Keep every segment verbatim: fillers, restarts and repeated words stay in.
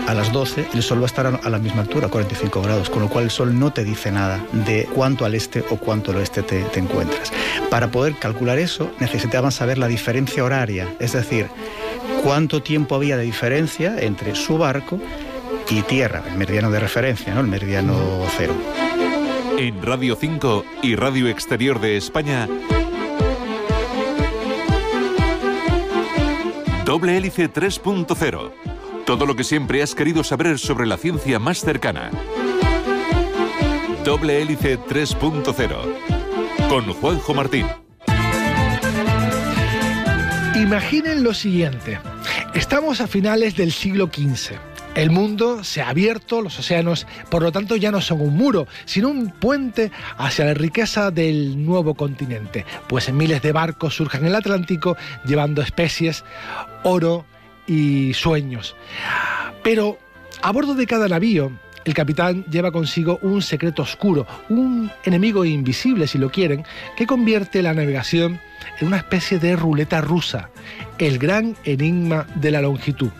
a las doce el Sol va a estar a la misma altura, cuarenta y cinco grados, con lo cual el Sol no te dice nada de cuánto al este o cuánto al oeste te, te encuentras. Para poder calcular eso necesitaban saber la diferencia horaria, es decir, cuánto tiempo había de diferencia entre su barco y tierra, el meridiano de referencia, ¿no? El meridiano cero. En Radio cinco y Radio Exterior de España, Doble Hélice tres punto cero. Todo lo que siempre has querido saber sobre la ciencia más cercana. Doble Hélice tres punto cero. Con Juanjo Martín. Imaginen lo siguiente. Estamos a finales del siglo quince. El mundo se ha abierto, los océanos, por lo tanto, ya no son un muro, sino un puente hacia la riqueza del nuevo continente. Pues en miles de barcos surjan en el Atlántico llevando especies, oro y sueños. Pero a bordo de cada navío, el capitán lleva consigo un secreto oscuro, un enemigo invisible, si lo quieren, que convierte la navegación en una especie de ruleta rusa, el gran enigma de la longitud.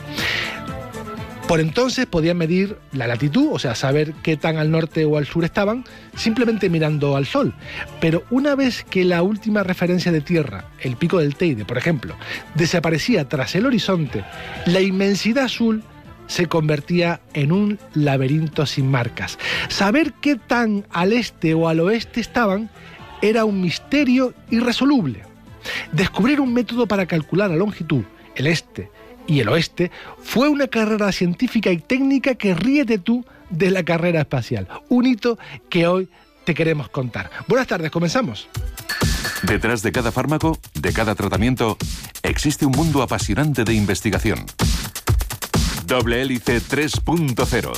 Por entonces podían medir la latitud, o sea, saber qué tan al norte o al sur estaban, simplemente mirando al Sol. Pero una vez que la última referencia de tierra, el pico del Teide, por ejemplo, desaparecía tras el horizonte, la inmensidad azul se convertía en un laberinto sin marcas. Saber qué tan al este o al oeste estaban era un misterio irresoluble. Descubrir un método para calcular la longitud, el este y el oeste, fue una carrera científica y técnica que ríete tú de la carrera espacial. Un hito que hoy te queremos contar. Buenas tardes, comenzamos. Detrás de cada fármaco, de cada tratamiento, existe un mundo apasionante de investigación. Doble Hélice tres punto cero.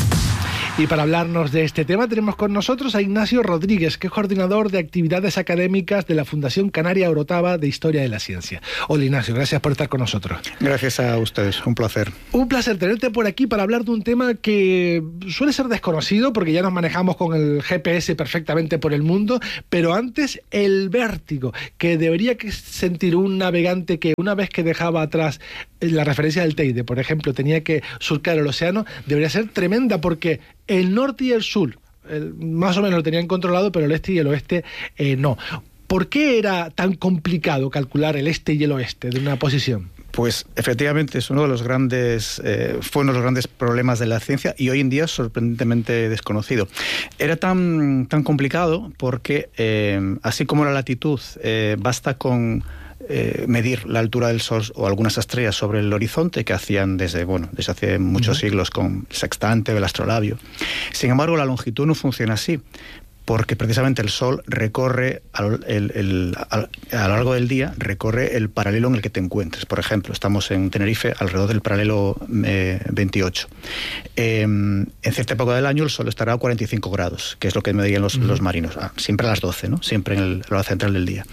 Y para hablarnos de este tema tenemos con nosotros a Ignacio Rodríguez, que es coordinador de actividades académicas de la Fundación Canaria Orotava de Historia de la Ciencia. Hola Ignacio, gracias por estar con nosotros. Gracias a ustedes, un placer. Un placer tenerte por aquí para hablar de un tema que suele ser desconocido porque ya nos manejamos con el G P S perfectamente por el mundo, pero antes el vértigo que debería sentir un navegante que una vez que dejaba atrás la referencia del Teide, por ejemplo, tenía que surcar el océano, debería ser tremenda porque el norte y el sur, el, más o menos lo tenían controlado, pero el este y el oeste eh, no. ¿Por qué era tan complicado calcular el este y el oeste de una posición? Pues efectivamente es uno de los grandes, eh, fue uno de los grandes problemas de la ciencia y hoy en día es sorprendentemente desconocido. Era tan, tan complicado porque eh, así como la latitud eh, basta con Eh, medir la altura del Sol o algunas estrellas sobre el horizonte, que hacían desde, bueno, desde hace muchos uh-huh. siglos con el sextante, el astrolabio. Sin embargo, la longitud no funciona así, porque precisamente el Sol recorre, al, el, el, al, a lo largo del día, recorre el paralelo en el que te encuentres. Por ejemplo, estamos en Tenerife alrededor del paralelo eh, veintiocho. Eh, en cierta época del año el Sol estará a cuarenta y cinco grados, que es lo que medían los, uh-huh. los marinos. Ah, siempre a las doce, ¿no? Siempre en el, la hora central del día.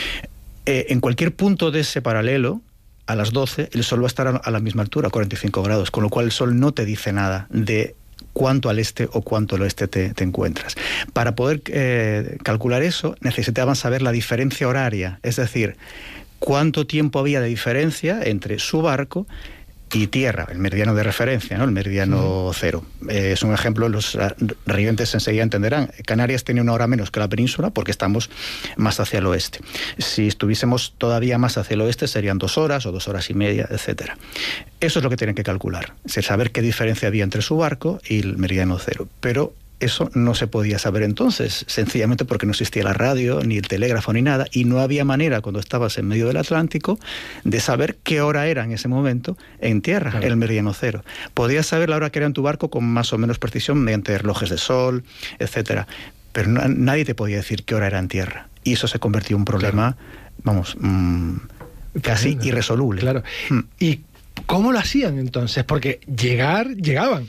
Eh, en cualquier punto de ese paralelo, a las doce, el Sol va a estar a la misma altura, cuarenta y cinco grados, con lo cual el Sol no te dice nada de cuánto al este o cuánto al oeste te, te encuentras. Para poder eh, calcular eso, necesitaban saber la diferencia horaria, es decir, cuánto tiempo había de diferencia entre su barco y tierra, el meridiano de referencia, ¿no? El meridiano sí. cero. Eh, es un ejemplo, los reyentes enseguida entenderán. Canarias tiene una hora menos que la península porque estamos más hacia el oeste. Si estuviésemos todavía más hacia el oeste serían dos horas o dos horas y media, etcétera. Eso es lo que tienen que calcular, es saber qué diferencia había entre su barco y el meridiano cero. Pero eso no se podía saber entonces, sencillamente porque no existía la radio, ni el telégrafo, ni nada, y no había manera, cuando estabas en medio del Atlántico, de saber qué hora era en ese momento en tierra, claro. El meridiano cero. Podías saber la hora que era en tu barco con más o menos precisión mediante relojes de sol, etcétera, pero no, nadie te podía decir qué hora era en tierra. Y eso se convirtió en un problema, claro. vamos, mmm, casi claro. irresoluble. Claro. Hmm. ¿Y cómo lo hacían entonces? Porque llegar, llegaban.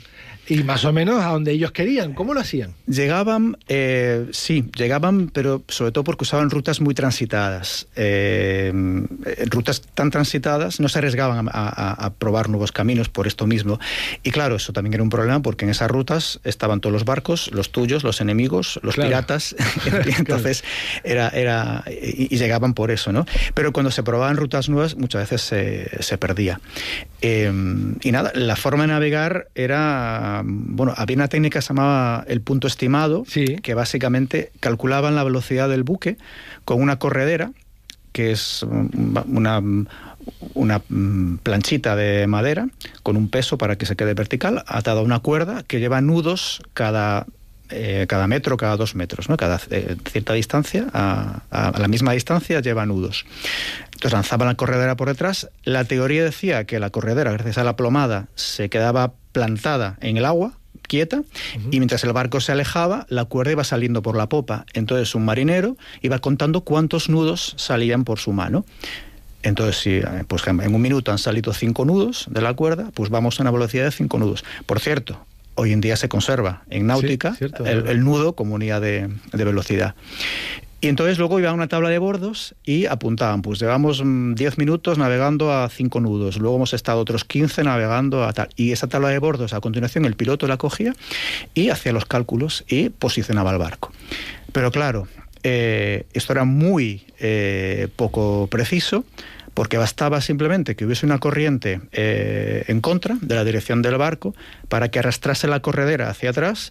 Y más o menos a donde ellos querían. ¿Cómo lo hacían? Llegaban, eh, sí, llegaban, pero sobre todo porque usaban rutas muy transitadas. Eh, rutas tan transitadas, no se arriesgaban a, a, a probar nuevos caminos por esto mismo. Y claro, eso también era un problema porque en esas rutas estaban todos los barcos, los tuyos, los enemigos, los claro. piratas. Y entonces era, era y, y llegaban por eso, ¿no? Pero cuando se probaban rutas nuevas, muchas veces se, se perdía. Eh, y nada, la forma de navegar era... Bueno, había una técnica que se llamaba el punto estimado, sí. que básicamente calculaban la velocidad del buque con una corredera, que es una, una planchita de madera con un peso para que se quede vertical, atada a una cuerda que lleva nudos cada... Eh, cada metro, cada dos metros, ¿no? Cada eh, cierta distancia, a, a, a la misma distancia lleva nudos. Entonces lanzaban la corredera por detrás. La teoría decía que la corredera, gracias a la plomada, se quedaba plantada en el agua, quieta, uh-huh. y mientras el barco se alejaba, la cuerda iba saliendo por la popa. Entonces un marinero iba contando cuántos nudos salían por su mano. Entonces, si pues, en un minuto han salido cinco nudos de la cuerda, pues vamos a una velocidad de cinco nudos. Por cierto, hoy en día se conserva en náutica sí, cierto, el, el nudo como unidad de, de velocidad. Y entonces luego iban a una tabla de bordos y apuntaban, pues llevamos diez minutos navegando a cinco nudos, luego hemos estado otros quince navegando a tal. Y esa tabla de bordos, a continuación, el piloto la cogía y hacía los cálculos y posicionaba el barco. Pero claro, eh, esto era muy eh, poco preciso, porque bastaba simplemente que hubiese una corriente eh, en contra de la dirección del barco para que arrastrase la corredera hacia atrás.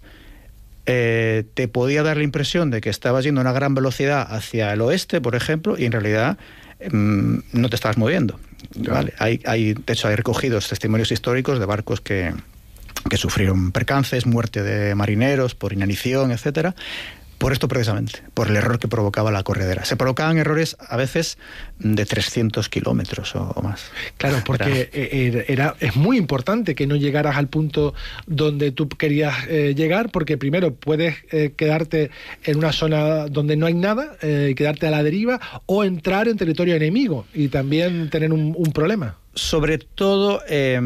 Eh, te podía dar la impresión de que estabas yendo a una gran velocidad hacia el oeste, por ejemplo, y en realidad mmm, no te estabas moviendo. ¿Vale? Hay, hay, de hecho, hay recogidos testimonios históricos de barcos que, que sufrieron percances, muerte de marineros por inanición, etcétera. Por esto precisamente, por el error que provocaba la corredera. Se provocaban errores a veces de trescientos kilómetros o más. Claro, porque era, era, es muy importante que no llegaras al punto donde tú querías eh, llegar, porque primero puedes eh, quedarte en una zona donde no hay nada, eh, quedarte a la deriva, o entrar en territorio enemigo y también tener un, un problema. Sobre todo... Eh,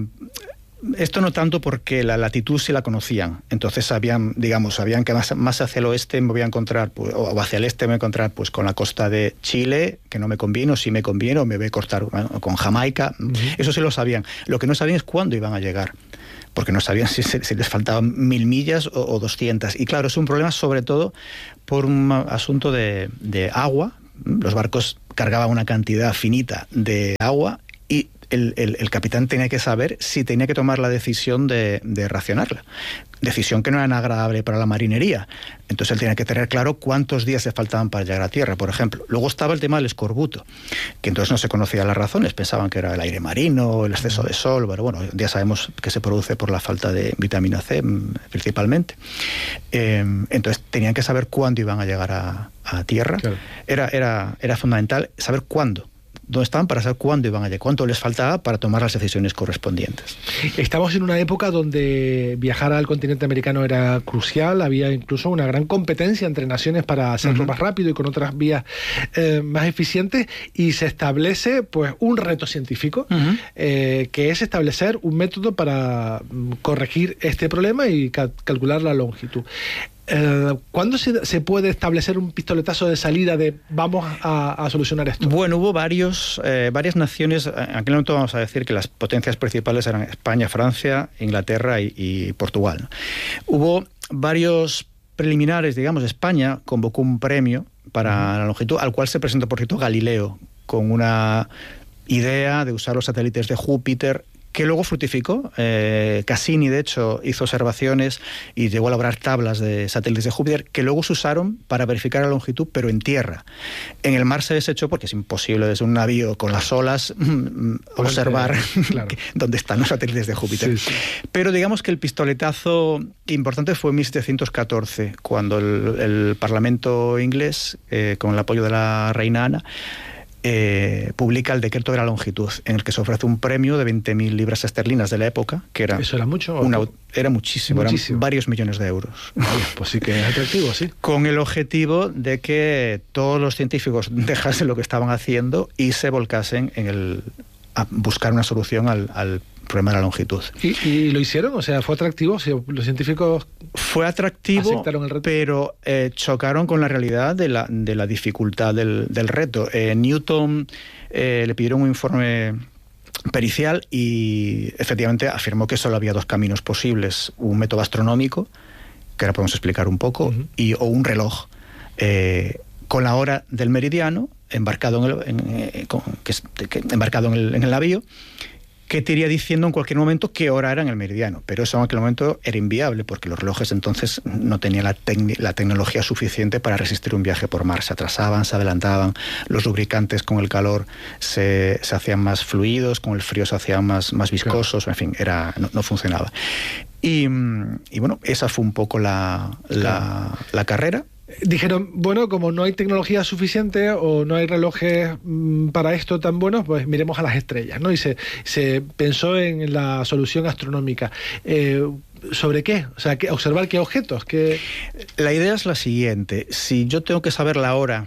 Esto no tanto porque la latitud sí la conocían, entonces sabían, digamos, sabían que más, más hacia el oeste me voy a encontrar, pues, o hacia el este me voy a encontrar pues con la costa de Chile, que no me conviene, o sí me conviene, o me voy a cortar bueno, con Jamaica, uh-huh. Eso sí lo sabían. Lo que no sabían es cuándo iban a llegar, porque no sabían si, si les faltaban mil millas o, o doscientas. Y claro, es un problema sobre todo por un asunto de, de agua. Los barcos cargaban una cantidad finita de agua y El, el, el capitán tenía que saber si tenía que tomar la decisión de, de racionarla. Decisión que no era nada agradable para la marinería. Entonces él tenía que tener claro cuántos días le faltaban para llegar a tierra, por ejemplo. Luego estaba el tema del escorbuto, que entonces no se conocían las razones. Pensaban que era el aire marino, el exceso de sol, pero bueno, ya sabemos que se produce por la falta de vitamina C, principalmente. Eh, entonces tenían que saber cuándo iban a llegar a, a tierra. Claro. Era, era, era fundamental saber cuándo. Dónde estaban para saber cuándo iban a llegar, cuánto les faltaba para tomar las decisiones correspondientes. Estamos en una época donde viajar al continente americano era crucial, había incluso una gran competencia entre naciones para hacerlo uh-huh. más rápido y con otras vías eh, más eficientes, y se establece pues un reto científico uh-huh. eh, que es establecer un método para corregir este problema y ca- calcular la longitud. Eh, ¿Cuándo se, se puede establecer un pistoletazo de salida de vamos a, a solucionar esto? Bueno, hubo varios, eh, varias naciones. En aquel momento vamos a decir que las potencias principales eran España, Francia, Inglaterra y, y Portugal, ¿no? Hubo varios preliminares, digamos. España convocó un premio para la longitud, al cual se presentó, por cierto, Galileo, con una idea de usar los satélites de Júpiter, que luego fructificó. Eh, Cassini, de hecho, hizo observaciones y llegó a elaborar tablas de satélites de Júpiter que luego se usaron para verificar la longitud, pero en tierra. En el mar se desechó porque es imposible desde un navío con las olas mm, observar claro. dónde están los satélites de Júpiter. Sí, sí. Pero digamos que el pistoletazo importante fue en mil setecientos catorce, cuando el, el Parlamento inglés, eh, con el apoyo de la reina Ana, Eh, publica el decreto de la longitud, en el que se ofrece un premio de veinte mil libras esterlinas de la época, que era... ¿Eso era mucho? Una, era muchísimo, muchísimo, eran varios millones de euros. Vale, pues sí que es atractivo, sí. Con el objetivo de que todos los científicos dejasen lo que estaban haciendo y se volcasen en el a buscar una solución al, al problema de la longitud. ¿Y, ¿Y lo hicieron? O sea, ¿fue atractivo? O sea, ¿los científicos fue atractivo, aceptaron el reto? Pero eh, chocaron con la realidad de la, de la dificultad del, del reto. Eh, Newton eh, le pidieron un informe pericial y efectivamente afirmó que solo había dos caminos posibles: un método astronómico, que ahora podemos explicar un poco, uh-huh. y, o un reloj eh, con la hora del meridiano embarcado en el, en, eh, con, que, que, embarcado en el, en el navío, que te iría diciendo en cualquier momento qué hora era en el meridiano. Pero eso en aquel momento era inviable, porque los relojes entonces no tenían la, tec- la tecnología suficiente para resistir un viaje por mar. Se atrasaban, se adelantaban, los lubricantes con el calor se, se hacían más fluidos, con el frío se hacían más, más viscosos, claro. En fin, era, no, no funcionaba. Y, y bueno, esa fue un poco la, la, claro. la carrera. Dijeron, bueno, como no hay tecnología suficiente o no hay relojes mmm, para esto tan buenos, pues miremos a las estrellas, ¿no? Y se, se pensó en la solución astronómica. Eh, ¿Sobre qué? O sea, ¿qué, observar qué objetos. ¿Qué... La idea es la siguiente. Si yo tengo que saber la hora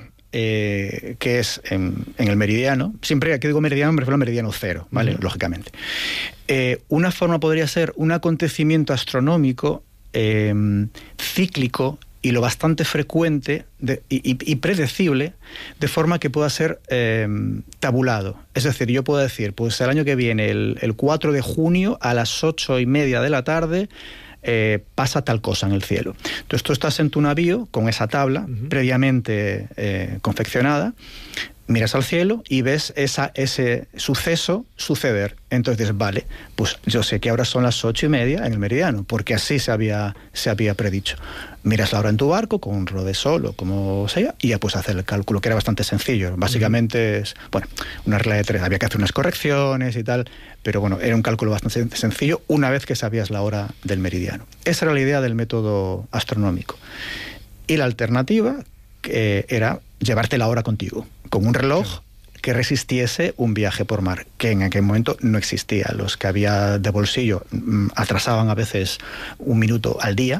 eh, que es en, en el meridiano, siempre que digo meridiano me refiero al meridiano cero, ¿vale? Uh-huh. Lógicamente. Eh, una forma podría ser un acontecimiento astronómico eh, cíclico y lo bastante frecuente de, y, y predecible, de forma que pueda ser eh, tabulado. Es decir, yo puedo decir, pues el año que viene, el, el cuatro de junio, a las ocho y media de la tarde, eh, pasa tal cosa en el cielo. Entonces tú estás en tu navío con esa tabla uh-huh. previamente eh, confeccionada, miras al cielo y ves esa, ese suceso suceder. Entonces dices, vale, pues yo sé que ahora son las ocho y media en el meridiano, porque así se había, se había predicho. Miras la hora en tu barco, con un rode sol o como sea, y ya puedes hacer el cálculo, que era bastante sencillo. Básicamente es, bueno, una regla de tres, había que hacer unas correcciones y tal, pero bueno, era un cálculo bastante sencillo una vez que sabías la hora del meridiano. Esa era la idea del método astronómico. Y la alternativa eh, era llevarte la hora contigo, con un reloj que resistiese un viaje por mar, que en aquel momento no existía. Los que había de bolsillo atrasaban a veces un minuto al día.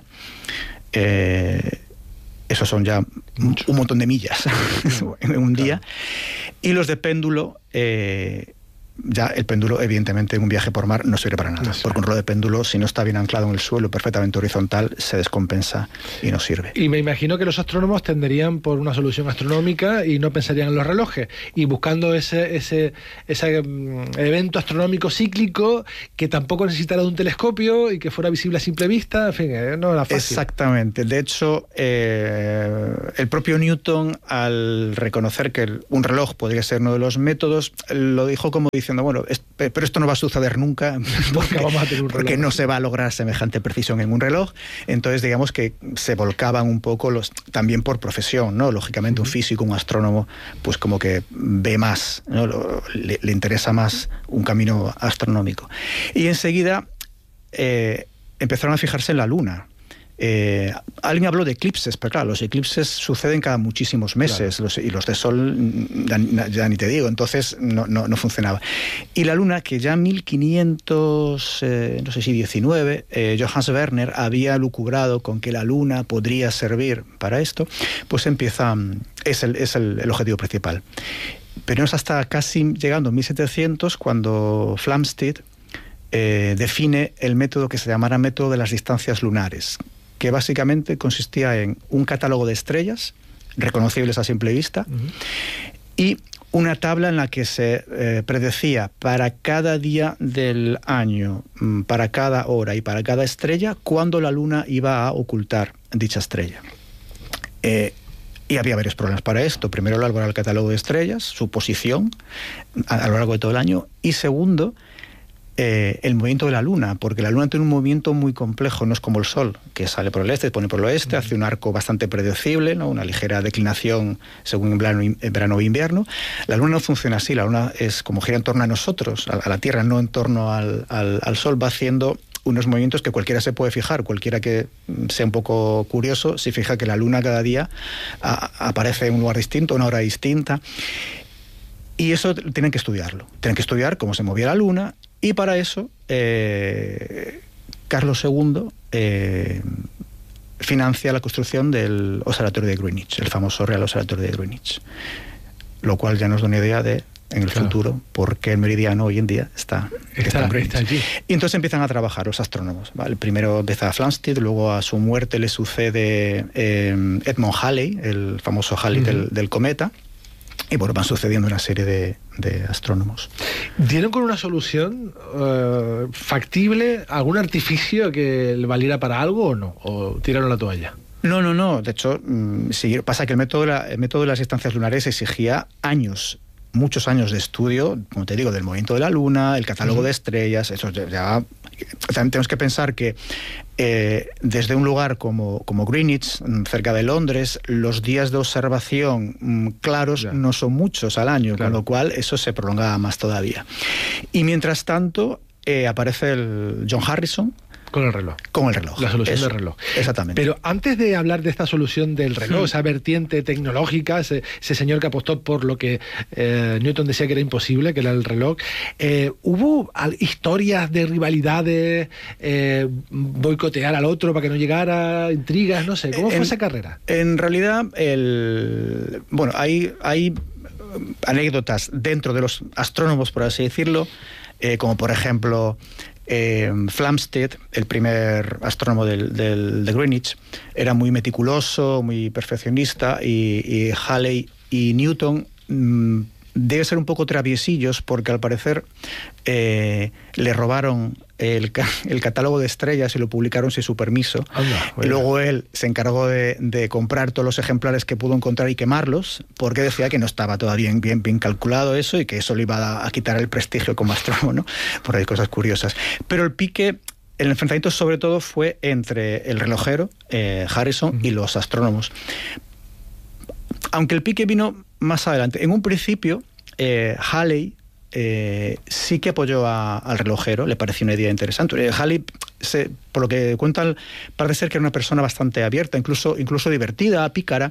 Eh, esos son ya Mucho. un montón de millas en un día. Claro. Y los de péndulo, eh, ya el péndulo evidentemente en un viaje por mar no sirve para nada, no sirve. Porque un reloj de péndulo, si no está bien anclado en el suelo, perfectamente horizontal, se descompensa y no sirve. Y me imagino que los astrónomos tenderían por una solución astronómica y no pensarían en los relojes, y buscando ese, ese, ese um, evento astronómico cíclico que tampoco necesitara de un telescopio y que fuera visible a simple vista, en fin, eh, no era fácil. Exactamente. De hecho, eh, el propio Newton, al reconocer que el, un reloj podría ser uno de los métodos, lo dijo como diciendo, bueno, es, pero esto no va a suceder nunca porque, vamos a tener un reloj, porque no se va a lograr semejante precisión en un reloj. Entonces, digamos que se volcaban un poco los, también por profesión, ¿no? Lógicamente, uh-huh. un físico, un astrónomo, pues como que ve más, ¿no? Lo, le, le interesa más un camino astronómico. Y enseguida eh, empezaron a fijarse en la Luna. Eh, alguien habló de eclipses, pero claro, los eclipses suceden cada muchísimos meses, claro. los, y los de sol ya, ya ni te digo, entonces no, no, no funcionaba. Y la Luna, que ya en mil quinientos, eh, no sé si diecinueve, eh, Johannes Werner había lucubrado con que la Luna podría servir para esto, pues empieza, es el, es el, el objetivo principal. Pero no es hasta casi llegando a mil setecientos cuando Flamsteed eh, define el método que se llamará método de las distancias lunares, que básicamente consistía en un catálogo de estrellas reconocibles a simple vista uh-huh. y una tabla en la que se eh, predecía para cada día del año, para cada hora y para cada estrella, cuándo la Luna iba a ocultar dicha estrella. Eh, y había varios problemas para esto. Primero, elaborar el catálogo de estrellas, su posición a, a lo largo de todo el año, y segundo, Eh, el movimiento de la Luna, porque la Luna tiene un movimiento muy complejo, no es como el Sol, que sale por el este, pone por el oeste, uh-huh. hace un arco bastante predecible, ¿no? Una ligera declinación según en verano, en verano o invierno. La Luna no funciona así, la Luna es como gira en torno a nosotros, a, a la Tierra, no en torno al, al, al Sol, va haciendo unos movimientos que cualquiera se puede fijar, cualquiera que sea un poco curioso, se fija que la Luna cada día a, aparece en un lugar distinto, a una hora distinta. Y eso tienen que estudiarlo. Tienen que estudiar cómo se movía la Luna. Y para eso, eh, Carlos segundo eh, financia la construcción del Observatorio de Greenwich, el famoso Real Observatorio de Greenwich, lo cual ya nos da una idea de en el claro. futuro, porque el meridiano hoy en día está, está, está, está allí. Y entonces empiezan a trabajar los astrónomos, ¿vale? El primero empieza a Flamsteed, luego a su muerte le sucede eh, Edmond Halley, el famoso Halley uh-huh. del, del cometa. Y bueno, van sucediendo una serie de, de astrónomos. ¿Dieron con una solución uh, factible, algún artificio que le valiera para algo o no? ¿O tiraron la toalla? No, no, no. De hecho, mmm, sí, pasa que el método, de la, el método de las estancias lunares exigía años, muchos años de estudio, como te digo, del movimiento de la Luna, el catálogo uh-huh. de estrellas. Eso ya, también tenemos que pensar que eh, desde un lugar como, como Greenwich, cerca de Londres, los días de observación mmm, claros yeah. no son muchos al año, claro. con lo cual eso se prolongaba más todavía. Y mientras tanto, eh, aparece el John Harrison, con el reloj. Con el reloj. La solución Eso, del reloj. Exactamente. Pero antes de hablar de esta solución del reloj, hmm. esa vertiente tecnológica, ese, ese señor que apostó por lo que eh, Newton decía que era imposible, que era el reloj, eh, ¿hubo historias de rivalidades, eh, boicotear al otro para que no llegara, intrigas, no sé? ¿Cómo fue en, esa carrera? En realidad, el, bueno, hay, hay anécdotas dentro de los astrónomos, por así decirlo, eh, como por ejemplo... Eh, Flamsteed, el primer astrónomo del, del, de Greenwich, era muy meticuloso, muy perfeccionista, y, y Halley y Newton mmm, debe ser un poco traviesillos, porque al parecer eh, le robaron el, el catálogo de estrellas y lo publicaron sin su permiso. Anda, y luego él se encargó de, de comprar todos los ejemplares que pudo encontrar y quemarlos, porque decía que no estaba todavía bien, bien, bien calculado eso y que eso le iba a, a quitar el prestigio como astrónomo, ¿no? Por ahí cosas curiosas. Pero el pique, el enfrentamiento sobre todo fue entre el relojero, eh, Harrison, uh-huh. y los astrónomos. Aunque el pique vino más adelante. En un principio, eh, Halley eh, sí que apoyó a, al relojero, le pareció una idea interesante. Eh, Halley, se, por lo que cuentan, parece ser que era una persona bastante abierta, incluso, incluso divertida, pícara,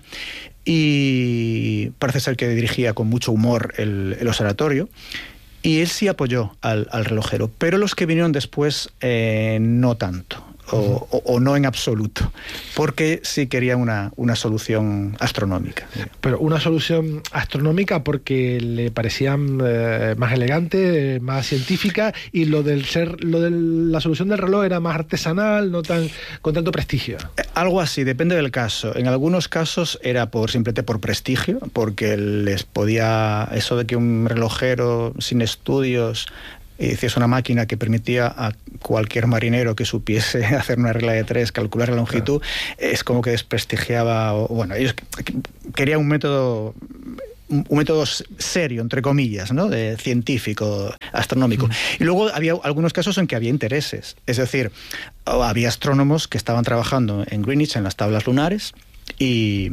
y parece ser que dirigía con mucho humor el, el observatorio. Y él sí apoyó al, al relojero, pero los que vinieron después eh, no tanto. O, o, o no en absoluto, porque sí quería una, una solución astronómica. Pero una solución astronómica porque le parecían eh, más elegante, más científica, y lo del ser, lo de la solución del reloj era más artesanal, no tan con tanto prestigio. Eh, algo así, depende del caso. En algunos casos era por simplemente por prestigio, porque les podía, eso de que un relojero sin estudios hiciese una máquina que permitía a cualquier marinero que supiese hacer una regla de tres, calcular la longitud, claro. es como que desprestigiaba, o, bueno, ellos querían un método un método serio, entre comillas, ¿no? De científico, astronómico. Mm. Y luego había algunos casos en que había intereses, es decir, había astrónomos que estaban trabajando en Greenwich, en las tablas lunares, y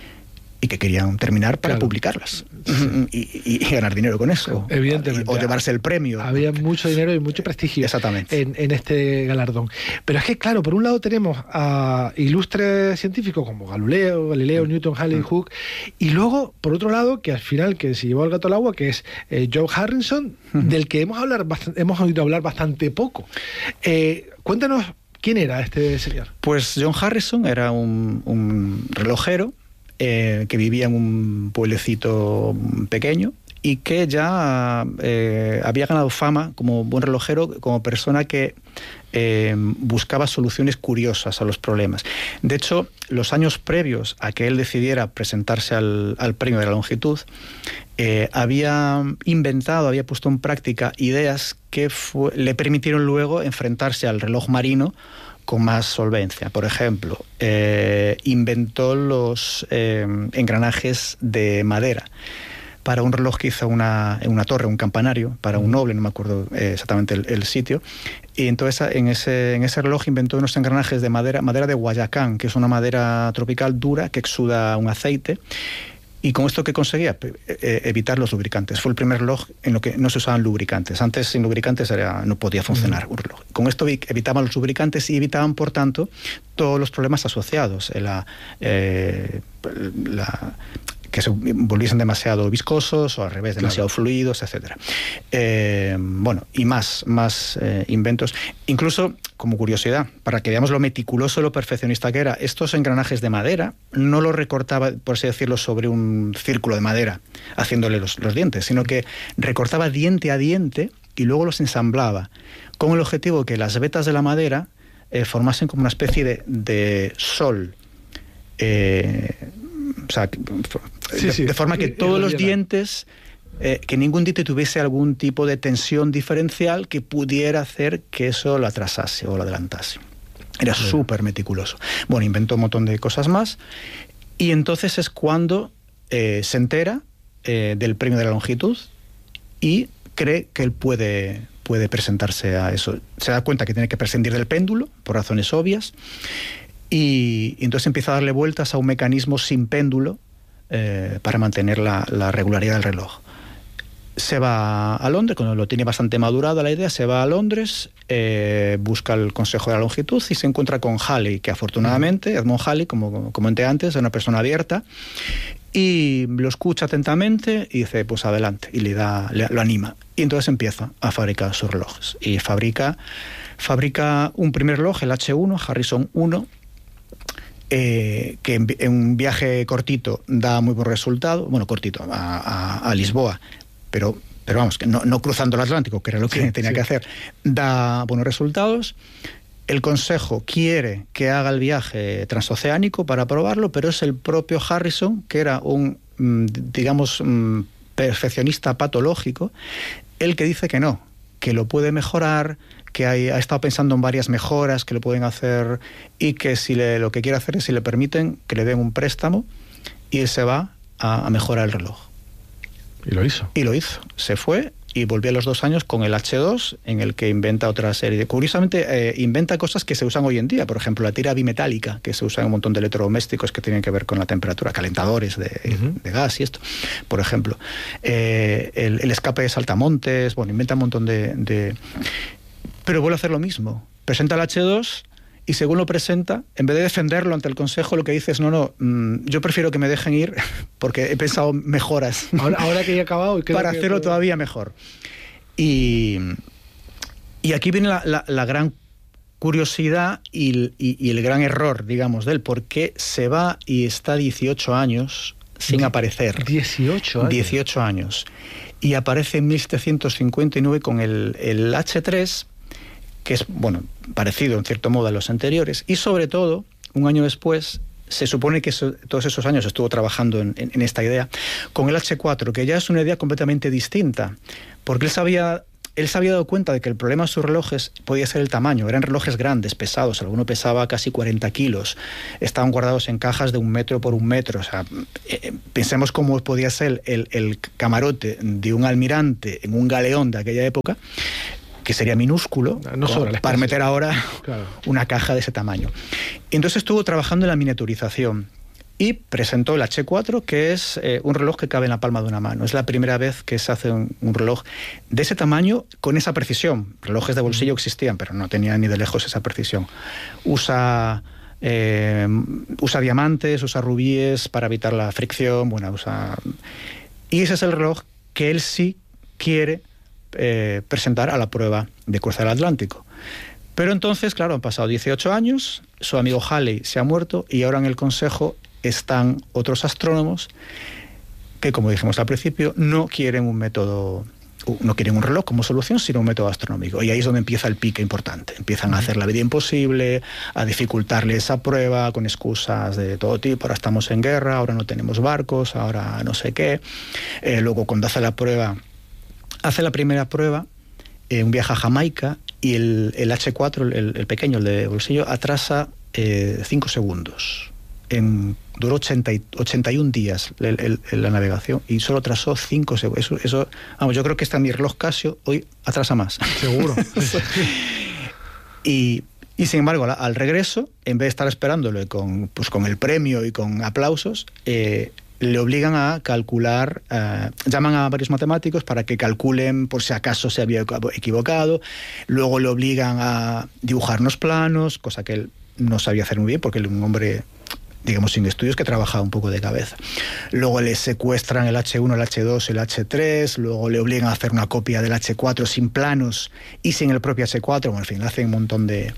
y que querían terminar para claro. publicarlas sí. y, y, y ganar dinero con eso. Evidentemente. O llevarse el premio. Había mucho dinero y mucho prestigio Exactamente. En, en este galardón. Pero es que, claro, por un lado tenemos a ilustres científicos como Galileo, Galileo, mm. Newton, Halley, mm. Hooke, y luego, por otro lado, que al final que se llevó el gato al agua, que es eh, John Harrison, mm. del que hemos, hablar bastante, hemos oído hablar bastante poco. Eh, cuéntanos, ¿quién era este señor? Pues John Harrison era un, un relojero Eh, que vivía en un pueblecito pequeño y que ya eh, había ganado fama como buen relojero, como persona que eh, buscaba soluciones curiosas a los problemas. De hecho, los años previos a que él decidiera presentarse al, al premio de la longitud, eh, había inventado, había puesto en práctica ideas que fue, le permitieron luego enfrentarse al reloj marino con más solvencia. Por ejemplo, eh, inventó los eh, engranajes de madera para un reloj que hizo una, en una torre, un campanario, para un noble, no me acuerdo eh, exactamente el, el sitio, y entonces en ese, en ese reloj inventó unos engranajes de madera, madera de Guayacán, que es una madera tropical dura que exuda un aceite. ¿Y con esto qué conseguía? Eh, evitar los lubricantes. Fue el primer reloj en lo que no se usaban lubricantes. Antes sin lubricantes era, no podía funcionar uh-huh. un reloj. Con esto evitaban los lubricantes y evitaban, por tanto, todos los problemas asociados. La, eh, la, que se volviesen demasiado viscosos o al revés, demasiado claro. fluidos, etcétera. Eh, bueno, y más, más eh, inventos. Incluso como curiosidad, para que veamos lo meticuloso, lo perfeccionista que era, estos engranajes de madera no los recortaba, por así decirlo, sobre un círculo de madera, haciéndole los, los dientes, sino que recortaba diente a diente y luego los ensamblaba, con el objetivo que las vetas de la madera eh, formasen como una especie de, de sol. Eh, o sea, sí, de, sí, de forma que todos los dientes... Eh, que ningún diente tuviese algún tipo de tensión diferencial que pudiera hacer que eso lo atrasase o lo adelantase. Era sí. súper meticuloso. Bueno, inventó un montón de cosas más y entonces es cuando eh, se entera eh, del premio de la longitud y cree que él puede, puede presentarse a eso. Se da cuenta que tiene que prescindir del péndulo, por razones obvias, y, y entonces empieza a darle vueltas a un mecanismo sin péndulo eh, para mantener la, la regularidad del reloj. Se va a Londres, cuando lo tiene bastante madurada la idea, se va a Londres, eh, busca el consejo de la longitud y se encuentra con Halley, que afortunadamente, Edmond Halley, como comenté antes, es una persona abierta, y lo escucha atentamente y dice, pues adelante, y le da, le, lo anima. Y entonces empieza a fabricar sus relojes. Y fabrica, fabrica un primer reloj, el H uno, Harrison uno, eh, que en, en un viaje cortito da muy buen resultado, bueno, cortito, a, a, a Lisboa, Pero, pero vamos, que no, no cruzando el Atlántico, que era lo que sí, tenía sí. que hacer, da buenos resultados. El consejo quiere que haga el viaje transoceánico para probarlo, pero es el propio Harrison, que era un, digamos, perfeccionista patológico, el que dice que no, que lo puede mejorar, que hay, ha estado pensando en varias mejoras que lo pueden hacer y que si le, lo que quiere hacer es, si le permiten, que le den un préstamo y él se va a, a mejorar el reloj. Y lo hizo. Y lo hizo. Se fue y volvió a los dos años con el H dos, en el que inventa otra serie de... Curiosamente, eh, inventa cosas que se usan hoy en día. Por ejemplo, la tira bimetálica, que se usa en un montón de electrodomésticos que tienen que ver con la temperatura, calentadores de, uh-huh. de gas y esto. Por ejemplo, eh, el, el escape de saltamontes, bueno, inventa un montón de, de... Pero vuelve a hacer lo mismo. Presenta el H dos... Y según lo presenta, en vez de defenderlo ante el consejo, lo que dice es, no, no, mmm, yo prefiero que me dejen ir porque he pensado mejoras. Ahora, ahora que he acabado... para que hacerlo puedo... todavía mejor. Y, y aquí viene la, la, la gran curiosidad y, y, y el gran error, digamos, de él, porque se va y está dieciocho años sin aparecer. dieciocho años. dieciocho años. Y aparece en mil setecientos cincuenta y nueve con el, el H tres... que es, bueno, parecido en cierto modo a los anteriores, y sobre todo, un año después, se supone que eso, todos esos años estuvo trabajando en, en, en esta idea, con el H cuatro, que ya es una idea completamente distinta, porque él sabía, él se había dado cuenta de que el problema de sus relojes podía ser el tamaño. Eran relojes grandes, pesados, alguno pesaba casi cuarenta kilos, estaban guardados en cajas de un metro por un metro, o sea, eh, pensemos cómo podía ser el, el camarote de un almirante en un galeón de aquella época, que sería minúsculo, no con, para meter ahora claro. una caja de ese tamaño. Entonces estuvo trabajando en la miniaturización y presentó el H cuatro, que es eh, un reloj que cabe en la palma de una mano. Es la primera vez que se hace un, un reloj de ese tamaño con esa precisión. Relojes de bolsillo existían, pero no tenían ni de lejos esa precisión. Usa... Eh, usa diamantes, usa rubíes para evitar la fricción, bueno, usa... Y ese es el reloj que él sí quiere Eh, presentar a la prueba de cruzar el Atlántico. Pero entonces, claro, han pasado dieciocho años, su amigo Halley se ha muerto y ahora en el consejo están otros astrónomos que, como dijimos al principio, no quieren un método, no quieren un reloj como solución, sino un método astronómico. Y ahí es donde empieza el pique importante. Empiezan a hacer la vida imposible, a dificultarle esa prueba con excusas de todo tipo. Ahora estamos en guerra, ahora no tenemos barcos, ahora no sé qué. Eh, luego, cuando hace la prueba, hace la primera prueba, eh, un viaje a Jamaica, y el, el H cuatro, el, el pequeño, el de bolsillo, atrasa cinco eh, segundos. En, duró ochenta y, ochenta y un días el, el, el, la navegación y solo atrasó cinco segundos. Eso, eso, vamos, yo creo que está mi reloj Casio hoy atrasa más. Seguro. y, y sin embargo, al, al regreso, en vez de estar esperándolo con, pues, con el premio y con aplausos, eh, le obligan a calcular, uh, llaman a varios matemáticos para que calculen por si acaso se había equivocado, luego le obligan a dibujar unos planos, cosa que él no sabía hacer muy bien porque él era un hombre digamos, sin estudios, que trabajaba un poco de cabeza. Luego le secuestran el hache uno, el hache dos, el hache tres, luego le obligan a hacer una copia del hache cuatro sin planos y sin el propio hache cuatro, bueno, en fin, le hacen un montón de,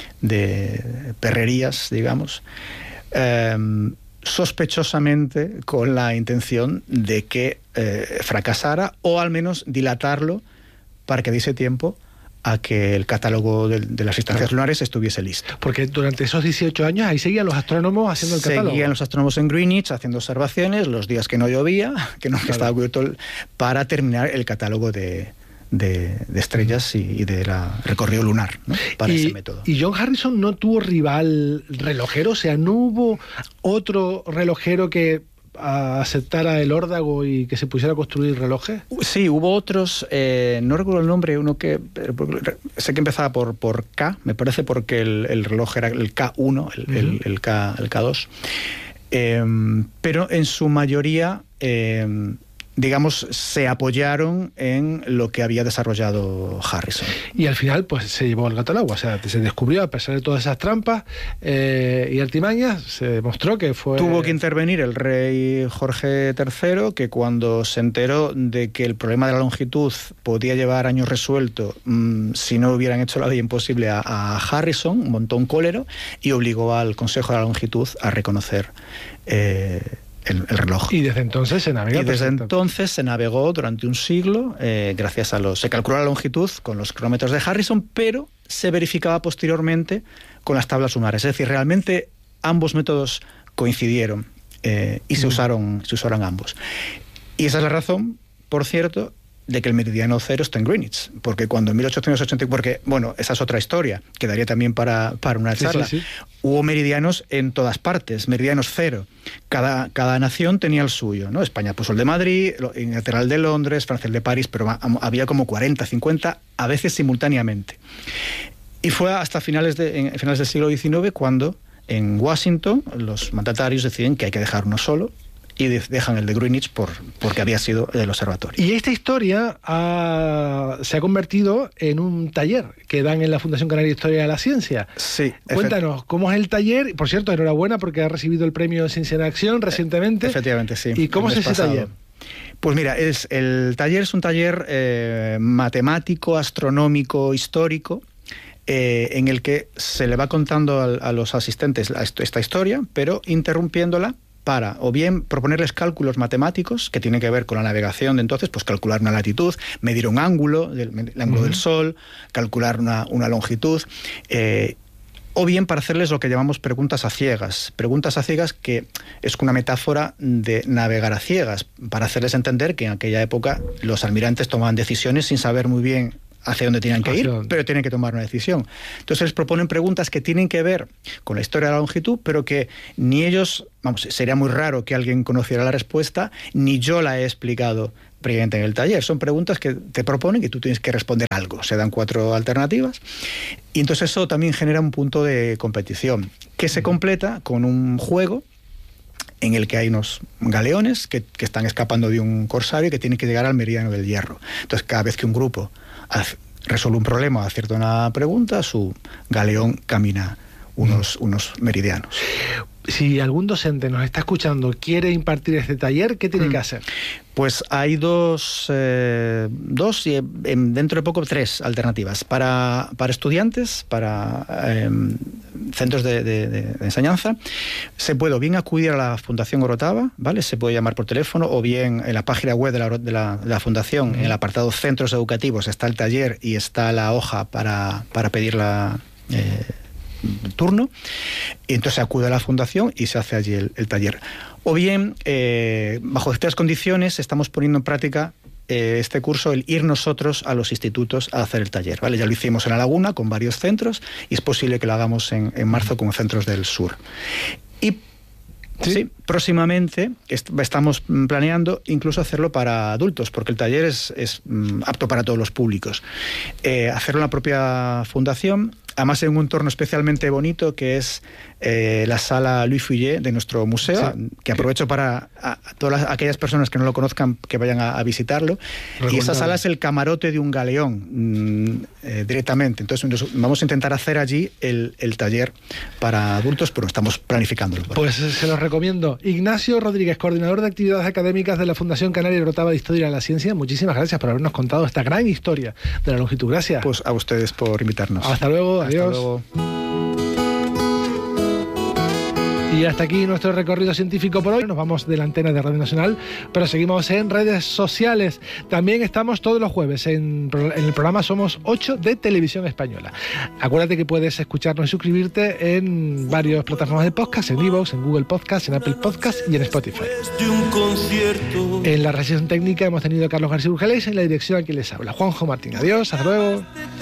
de perrerías, digamos, eh, sospechosamente con la intención de que eh, fracasara o al menos dilatarlo para que diese tiempo a que el catálogo de, de las instancias claro. lunares estuviese listo. Porque durante esos dieciocho años ahí seguían los astrónomos haciendo el catálogo. Seguían los astrónomos en Greenwich haciendo observaciones los días que no llovía, que no claro. que estaba cubierto, el, para terminar el catálogo de, de, de estrellas y, y del recorrido lunar, ¿no? Para y, ese método. Y John Harrison no tuvo rival relojero, o sea, no hubo otro relojero que aceptara el órdago y que se pusiera a construir relojes. Sí, hubo otros, eh, no recuerdo el nombre, uno que sé que empezaba por, por K, me parece, porque el, el reloj era el K uno, el, uh-huh. el, el, K, el K dos, eh, pero en su mayoría eh, digamos, se apoyaron en lo que había desarrollado Harrison. Y al final, pues se llevó el gato al agua. O sea, se descubrió, a pesar de todas esas trampas eh, y artimañas, se demostró que fue... Tuvo que intervenir el rey Jorge tercero, que cuando se enteró de que el problema de la longitud podía llevar años resuelto mmm, si no hubieran hecho la ley imposible a, a Harrison, montó un cólero y obligó al Consejo de la Longitud a reconocer... Eh, El, el reloj. Y desde entonces se navegó. Y desde entonces se navegó durante un siglo, eh, gracias a los... Se calculó la longitud con los cronómetros de Harrison, pero se verificaba posteriormente con las tablas lunares. Es decir, realmente ambos métodos coincidieron eh, y se, mm. usaron, se usaron ambos. Y esa es la razón, por cierto, de que el meridiano cero está en Greenwich, porque cuando en mil ochocientos ochenta, porque, bueno, esa es otra historia, quedaría también para, para una charla, sí, sí, sí. Hubo meridianos en todas partes, meridianos cero, cada, cada nación tenía el suyo, ¿no? España puso el de Madrid, Inglaterra el de Londres, Francia el de París, pero había como cuarenta, cincuenta, a veces simultáneamente. Y fue hasta finales, de, en, finales del siglo diecinueve cuando en Washington los mandatarios deciden que hay que dejar uno solo, y dejan el de Greenwich por, porque había sido el observatorio. Y esta historia ha, se ha convertido en un taller que dan en la Fundación Canaria de Historia de la Ciencia. Sí. Cuéntanos, ¿cómo es el taller? Por cierto, enhorabuena porque ha recibido el premio Ciencia en Acción recientemente. Efectivamente, sí. ¿Y cómo es ese pasado. taller? Pues mira, es, el taller es un taller eh, matemático, astronómico, histórico, eh, en el que se le va contando a, a los asistentes esta historia, pero interrumpiéndola para o bien proponerles cálculos matemáticos que tienen que ver con la navegación de entonces, pues calcular una latitud, medir un ángulo, el, el ángulo uh-huh. del Sol, calcular una, una longitud, eh, o bien para hacerles lo que llamamos preguntas a ciegas. Preguntas a ciegas que es una metáfora de navegar a ciegas, para hacerles entender que en aquella época los almirantes tomaban decisiones sin saber muy bien hacia dónde tienen que ir, pero tienen que tomar una decisión. Entonces les proponen preguntas que tienen que ver con la historia de la longitud, pero que ni ellos, vamos, sería muy raro que alguien conociera la respuesta, ni yo la he explicado previamente en el taller. Son preguntas que te proponen y tú tienes que responder algo. Se dan cuatro alternativas y entonces eso también genera un punto de competición que se completa con un juego en el que hay unos galeones que, que están escapando de un corsario y que tienen que llegar al meridiano del Hierro. Entonces cada vez que un grupo resuelve un problema, acierta una pregunta, su galeón camina unos, mm. unos meridianos. Si algún docente nos está escuchando, quiere impartir este taller, ¿qué tiene mm. que hacer? Pues hay dos, eh, dos y dentro de poco tres alternativas. Para, para estudiantes, para eh, centros de, de, de enseñanza, se puede o bien acudir a la Fundación Orotava, ¿vale? Se puede llamar por teléfono, o bien en la página web de la, de la, de la Fundación, mm. en el apartado Centros Educativos, está el taller y está la hoja para, para pedir la... Eh, turno, y entonces se acude a la fundación y se hace allí el, el taller. O bien, eh, bajo estas condiciones, estamos poniendo en práctica eh, este curso, el ir nosotros a los institutos a hacer el taller, ¿vale? Ya lo hicimos en La Laguna con varios centros y es posible que lo hagamos en, en marzo con centros del sur. Y ¿Sí? Sí, próximamente est- estamos planeando incluso hacerlo para adultos, porque el taller es, es mm, apto para todos los públicos. Eh, hacerlo en la propia fundación además en un entorno especialmente bonito que es eh, la sala Louis Fouillé de nuestro museo, sí, que aprovecho para a, a todas las, aquellas personas que no lo conozcan que vayan a, a visitarlo. Y esa sala es el camarote de un galeón mmm, eh, directamente. Entonces vamos a intentar hacer allí el, el taller para adultos, pero estamos planificándolo. Pues se los recomiendo. Ignacio Rodríguez, coordinador de actividades académicas de la Fundación Canaria Orotava de Historia de la Ciencia, muchísimas gracias por habernos contado esta gran historia de la longitud. Gracias. Pues a ustedes por invitarnos. Hasta luego, Hasta adiós. Luego. Y hasta aquí nuestro recorrido científico por hoy. Nos vamos de la antena de Radio Nacional, pero seguimos en redes sociales. También estamos todos los jueves en, en el programa Somos ocho de Televisión Española. Acuérdate que puedes escucharnos y suscribirte en varias plataformas de podcast, en iVoox, en Google Podcast, en Apple Podcast y en Spotify. En la realización técnica hemos tenido a Carlos García Urgeles, en la dirección a quien les habla, Juanjo Martín. Adiós, hasta luego.